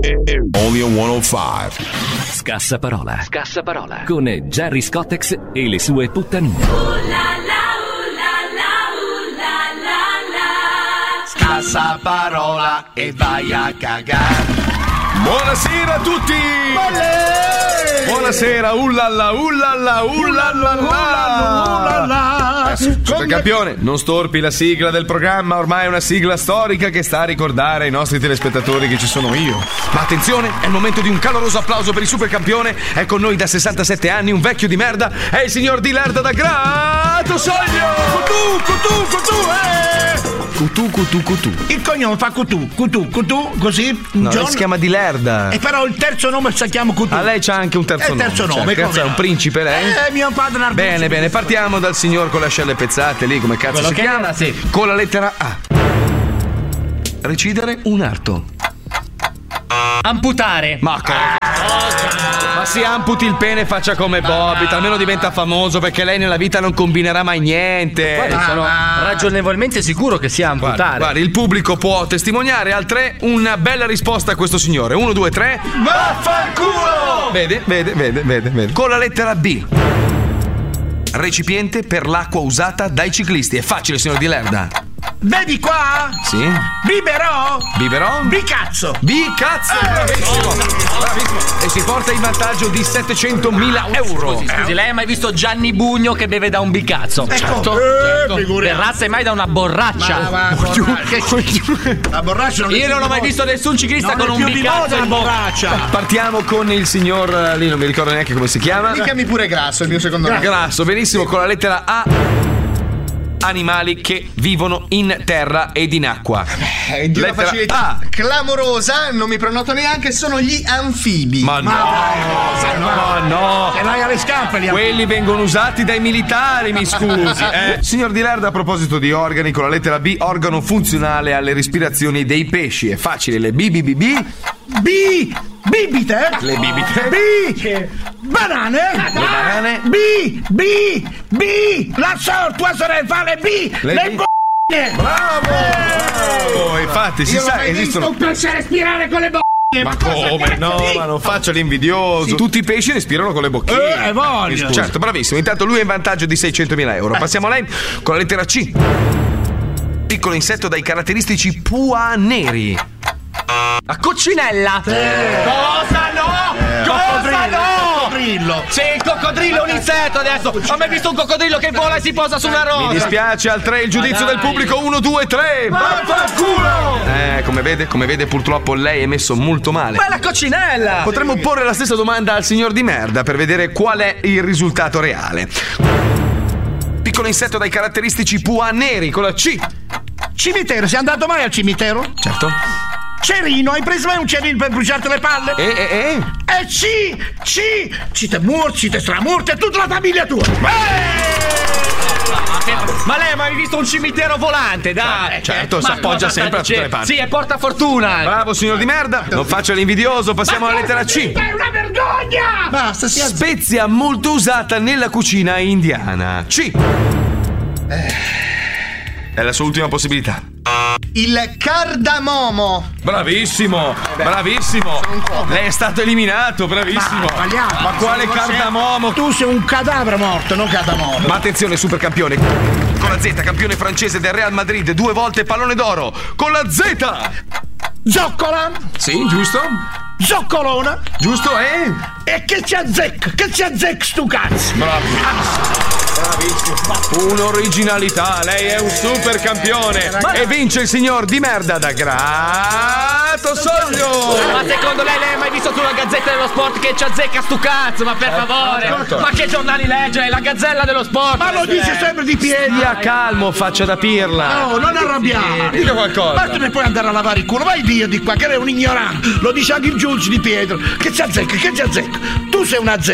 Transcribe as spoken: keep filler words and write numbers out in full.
Only on centocinque. Scassaparola. Scassaparola. Con Gerry Scottex e le sue puttanine. Scassaparola e vai a cagare. Buonasera a tutti! Olè! Buonasera, ullalla, ullalla, ullalla, ullalla. Super campione, non storpi la sigla del programma, ormai è una sigla storica che sta a ricordare ai nostri telespettatori che ci sono io. Ma attenzione, è il momento di un caloroso applauso per il super campione. È con noi da sessantasette anni un vecchio di merda, è il signor Di Lerda da Grato Soglio! Cutù, cutù, cutù, eh! Cutù, cutù, cutù. Il cognome fa cutù, cutù, cutù, così. No, John... lei si chiama Di Lerda. E però il terzo nome si chiama cutù. A lei c'ha anche un terzo è il terzo nome. nome, Cioè, come è un principe lei? Eh, mio padre Narducci. Bene, bene, partiamo dal signor con le ascelle pezzate lì, come cazzo Quello si che chiama? era, sì. Con la lettera A. Recidere un arto. Amputare. Ma Ma si amputi il pene e faccia come Bobby, almeno diventa famoso, perché lei nella vita non combinerà mai niente. Guarda, sono ragionevolmente sicuro che sia amputare. Guarda, guarda, il pubblico può testimoniare al tre una bella risposta a questo signore. Uno, due, tre. Vaffanculo! Vede, vede, vede, vede, vede. Con la lettera B. Recipiente per l'acqua usata dai ciclisti. È facile, signor Di Lerda. Vedi qua? Sì. Biberò? Biberò? Bicazzo! Bicazzo! Bravissimo! Bravissimo! E si porta in vantaggio di settecentomila euro. Scusi, scusi, lei ha mai visto Gianni Bugno che beve da un bicazzo? Certo. certo. Eh, figuriamo. Terrazza mai da una borraccia? Ma, ma, borraccia. Che... La borraccia non è Io non ho mai visto nessun ciclista non con è un più di bicazzo moda in la bocca. borraccia. Partiamo con il signor eh, lì, non mi ricordo neanche come si chiama. Mi chiami pure Grasso, il mio secondo nome. Grasso, benissimo, con la lettera A. Animali che vivono in terra ed in acqua. Eh, di una Lettera facilità A. clamorosa, non mi prenoto neanche, sono gli anfibi. Ma no, ma no, Se l'hai alle scarpe li quelli vengono usati dai militari, mi scusi. Eh. Signor Di Lerda, a proposito di organi, con la lettera B, organo funzionale alle respirazioni dei pesci. È facile, le B B B B. B! Bibite? Le bibite. B! Banane? Le banane. B! B! B! La so, tua sorella fa le B! Le Le B. b***e! Bravo! Bravo! Infatti, si Io sa, l'ho mai esistono. Non posso respirare con le b***e! Ma come? No, ma non faccia l'invidioso. Tutti i pesci respirano con le bocchine. Eh, voglio. Certo, bravissimo. Intanto lui è in vantaggio di seicentomila euro. Passiamo a lei con la lettera C. Piccolo insetto dai caratteristici pua neri. La coccinella. Cosa no? Cosa no? Coccodrillo. Sì, il coccodrillo è un insetto adesso. Ho mai visto un coccodrillo che vola e si posa su una rosa? Mi dispiace, al tre il giudizio Ma del dai. pubblico. uno, due, tre. Vaffanculo! Eh, come vede, come vede, purtroppo lei è messo molto male. Ma è la coccinella. Potremmo porre la stessa domanda al signor Di Merda per vedere qual è il risultato reale. Piccolo insetto dai caratteristici pua neri con la C. Cimitero, sei andato mai al cimitero? Certo. Cerino, hai preso mai un cerino per bruciarti le palle? E, e, e? Eh sì, sì, ci te morti, ci te stramorti e tutta la famiglia tua. Ma lei ha mai visto un cimitero volante? Dai. Certo, si Ma appoggia cosa sempre a sta tutte le dicendo? parti. Sì, è porta fortuna. Bravo signor Di Merda, non faccia l'invidioso, passiamo alla lettera C. È una vergogna! Basta, si alza. Spezia molto usata nella cucina indiana. C. È la sua ultima possibilità. Il cardamomo. Bravissimo, bravissimo. Lei è stato eliminato, bravissimo. sbagliato. Ma quale cardamomo? Tu sei un cadavere morto, non cardamomo. Ma attenzione, super campione. Con la Z, campione francese del Real Madrid, due volte pallone d'oro. Con la Z. Zoccola, Sì, giusto? zoccolona. Giusto, eh? E che ci azzecca, che ci azzecca stu cazzo. Bravo. Bravissimo. Un'originalità, lei è un super campione. E vince il signor Di Merda da Grato Soglio. Ma secondo lei lei ha mai visto sulla Gazzetta dello Sport che ci azzecca stu cazzo? Ma per favore. Ma che giornali legge? È la Gazzella dello Sport. Ma lo dice sempre di piedi. Stia calmo, faccia da pirla. No, non arrabbiare. Dica qualcosa. Ma te ne puoi andare a lavare il culo, vai via di qua, che lei è un ignorante. Lo dice anche il giudice di Pietro. Che ci azzecca, che ci azzecca. Tu sei una zecca.